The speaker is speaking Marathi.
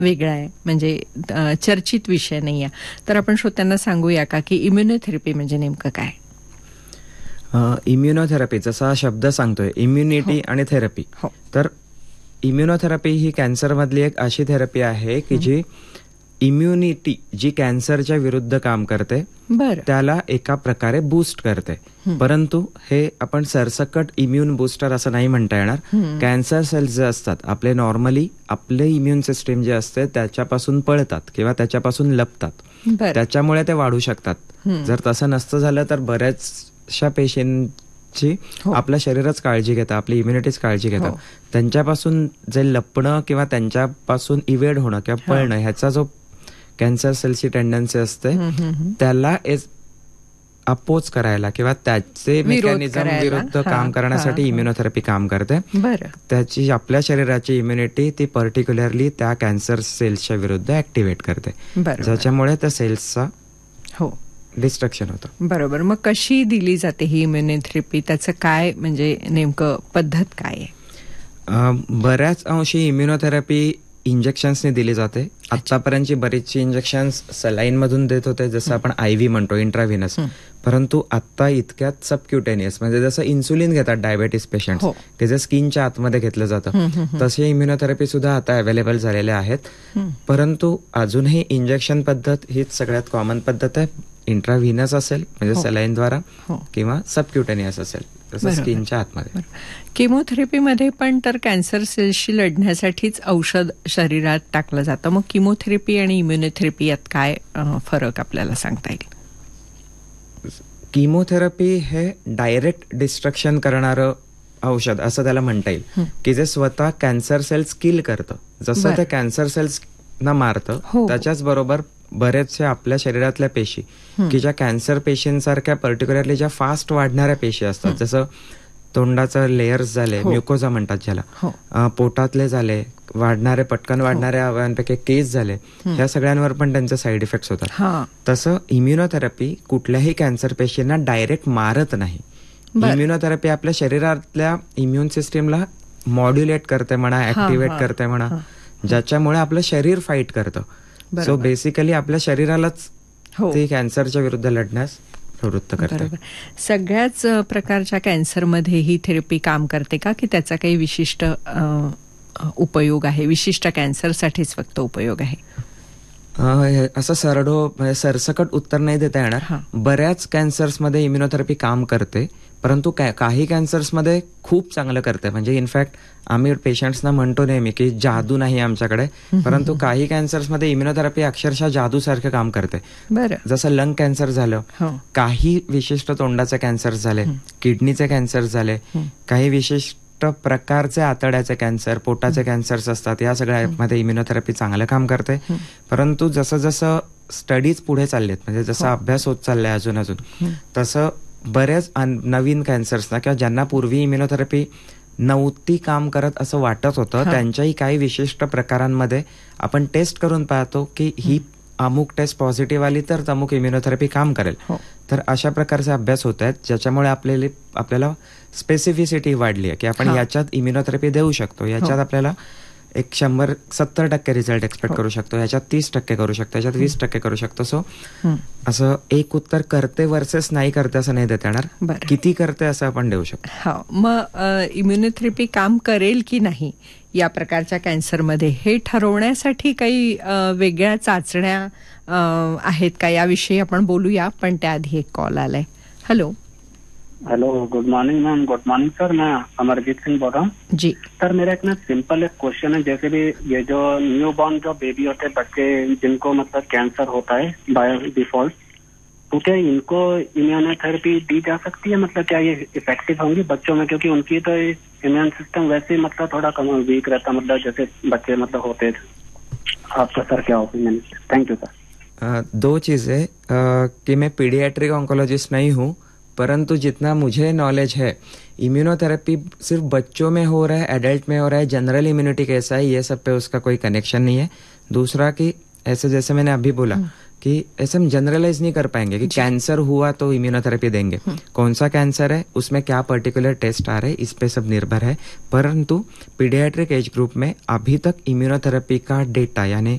वेगळा आहे, म्हणजे चर्चित विषय नाही आहे. तर आपण श्रोत्यांना सांगूया का की इम्युनोथेरपी म्हणजे नेमकं काय? इम्युनोथेरपी जसा शब्द सांगतोय, इम्युनिटी आणि थेरपी. तर इम्युनोथेरपी ही कॅन्सरमधली एक अशी थेरपी आहे की जी इम्युनिटी जी कॅन्सरच्या विरुद्ध काम करते त्याला एका प्रकारे बूस्ट करते. परंतु हे आपण सरसकट इम्युन बूस्टर असं नाही म्हणता येणार. कॅन्सर सेल्स जे असतात आपले नॉर्मली आपले इम्युन सिस्टीम जे असते त्याच्यापासून पळतात किंवा त्याच्यापासून लपतात, त्याच्यामुळे ते वाढू शकतात. जर तसं नसतं झालं तर बऱ्याचशा पेशंटची आपल्या शरीरच काळजी घेतं, आपली इम्युनिटीच काळजी घेतं. त्यांच्यापासून जे लपणं किंवा त्यांच्यापासून इव्हेड होणं किंवा पळणं ह्याचा जो कॅन्सर सेल्सची टेंडन्सी असते त्याला अपोज करायला किंवा त्याचे मेकॅनिझम विरुद्ध काम करण्यासाठी इम्युनोथेरपी काम करते. त्याची आपल्या शरीराची इम्युनिटी ती पर्टिक्युलरली त्या कॅन्सर सेल्सच्या विरुद्ध ऍक्टिव्हेट करते, ज्याच्यामुळे त्या सेल्सचा डिस्ट्रक्शन होतं. बरोबर. मग कशी दिली जाते ही इम्युनोथेरपी? त्याचं काय म्हणजे नेमकं पद्धत काय आहे? बऱ्याच अंशी इम्युनोथेरपी इंजेक्शन्सने दिली जाते. आतापर्यंतची बरीचशी इंजेक्शन्स सलाईन मधून देत होते, जसं आपण IV म्हणतो, इंट्राव्हिनस. परंतु आता इतक्यात सबक्युटेनियस म्हणजे जसं इन्सुलिन घेतात डायबेटीस पेशंट, ते जे स्किनच्या आतमध्ये घेतलं जातं, तसे इम्युनोथेरपी सुद्धा आता अवेलेबल झालेले आहेत. परंतु अजूनही इंजेक्शन पद्धत हीच सगळ्यात कॉमन पद्धत आहे. इंट्राव्हिनस असेल म्हणजे सलाईनद्वारा किंवा सबक्युटेनियस असेल जसं स्किनच्या आतमध्ये. किमोथेरपीमध्ये पण तर कॅन्सर सेल्सशी लढण्यासाठीच औषध शरीरात टाकलं जातं. मग किमोथेरपी आणि इम्युनोथेरपी यात काय फरक आपल्याला सांगता येईल? किमोथेरपी हे डायरेक्ट डिस्ट्रक्शन करणारं औषध असं त्याला म्हणता येईल, की जे स्वतः कॅन्सर सेल्स किल करतं. जसं ते कॅन्सर सेल्सना मारतं त्याच्याच बरोबर बरेचसे आपल्या शरीरातल्या पेशी की ज्या कॅन्सर पेशींसारख्या पर्टिक्युलरली ज्या फास्ट वाढणाऱ्या पेशी असतात, जसं तोंडाचं लेयर्स झाले, म्युकोजा म्हणतात ज्याला, पोटातले झाले, पटकन वाढणाऱ्या अवयवांपैकी केस झाले, ह्या सगळ्यांवर पण त्यांचे साईड इफेक्ट्स होतात. तसं इम्युनोथेरपी कुठल्याही कॅन्सर पेशींना डायरेक्ट मारत नाही. इम्युनोथेरपी आपल्या शरीरातल्या इम्युन सिस्टीमला मॉड्युलेट करते म्हणा, ऍक्टिव्हेट करते म्हणा, ज्याच्यामुळे आपलं शरीर फाईट करतं. सो बेसिकली आपल्या शरीरालाच ते कॅन्सरच्या विरुद्ध लढण्यास प्रवृत्त करते. सगळ्याच प्रकारच्या कॅन्सरमध्ये ही थेरपी काम करते का, की त्याचा काही विशिष्ट उपयोग आहे, विशिष्ट कॅन्सरसाठीच फक्त उपयोग आहे? असं सरसकट उत्तर नाही देता येणार. बऱ्याच कॅन्सर्समध्ये इम्युनोथेरपी काम करते, परंतु काही कॅन्सर्समध्ये खूप चांगलं करते. म्हणजे इनफॅक्ट आम्ही पेशंट्सना म्हणतो नेहमी की जादू नाही आमच्याकडे, परंतु काही कॅन्सर्समध्ये इम्युनोथेरपी अक्षरशः जादूसारखं काम करते. जसं लंग कॅन्सर झालं, काही विशिष्ट तोंडाचे कॅन्सर झाले, किडनीचे कॅन्सर झाले, काही विशिष्ट प्रकारचे आतड्याचे कॅन्सर, पोटाचे कॅन्सर्स असतात, या सगळ्यामध्ये इम्युनोथेरपी चांगलं काम करते. परंतु जसं जसं स्टडीज पुढे चाललेत, म्हणजे जसा अभ्यास होत चाललाय अजून तसं बऱ्याच नवीन कॅन्सर्सना किंवा ज्यांना पूर्वी इम्युनोथेरपी नव्हती काम करत असं वाटत होतं, त्यांच्याही काही विशिष्ट प्रकारांमध्ये आपण टेस्ट करून पाहतो की ही अमुक टेस्ट पॉझिटिव्ह आली तर अमुक इम्युनोथेरपी काम करेल. तर अशा प्रकारचे अभ्यास होत आहेत, ज्याच्यामुळे आपल्याला स्पेसिफिसिटी वाढली आहे की आपण याच्यात इम्युनोथेरपी देऊ शकतो. याच्यात आपल्याला 70% रिझल्ट एक्सपेक्ट करू शकतो, याच्यात 30% करू शकतो, याच्यात 20% करू शकतो. सो असं एक उत्तर करते वर्सेस नाही करते असं नाही देता येणार. किती करते असं आपण देऊ शकतो. मग इम्युनोथेरपी काम करेल की नाही या प्रकारच्या कॅन्सरमध्ये हे ठरवण्यासाठी काही वेगळ्या चाचण्या आहेत का, याविषयी आपण बोलूया. पण त्याआधी एक कॉल आलाय. Hello. Good morning ma'am. Good morning sir, मैं अमरजीत सिंह बोल रहा हूँ जी. सर मेरा एक सिंपल एक क्वेश्चन है, जैसे भी ये जो न्यू बॉर्न जो बेबी होते हैं, बच्चे जिनको मतलब कैंसर होता है बाय डिफॉल्ट, तो क्या इनको इम्यूनोथेरेपी दी जा सकती है? मतलब क्या ये इफेक्टिव होंगी बच्चों में, क्योंकि उनकी तो इम्यून सिस्टम वैसे ही मतलब थोड़ा कम वीक रहता, मतलब जैसे बच्चे मतलब होते थे. आपका सर क्या ओपिनियन? Thank you sir. दो चीजें कि मैं पीडियाट्रिक ऑन्कोलॉजिस्ट नहीं हूँ, परंतु जितना मुझे नॉलेज है इम्यूनोथेरेपी सिर्फ बच्चों में हो रहा है, एडल्ट में हो रहा है, जनरल इम्यूनिटी कैसा है ये सब पे उसका कोई कनेक्शन नहीं है. दूसरा कि ऐसे जैसे मैंने अभी बोला कि ऐसे हम जनरलाइज नहीं कर पाएंगे कि कैंसर हुआ तो इम्यूनोथेरेपी देंगे. कौन सा कैंसर है, उसमें क्या पर्टिकुलर टेस्ट आ रहे, इस पे सब निर्भर है. परंतु पीडियाट्रिक एज ग्रुप में अभी तक इम्यूनोथेरेपी का डेटा यानी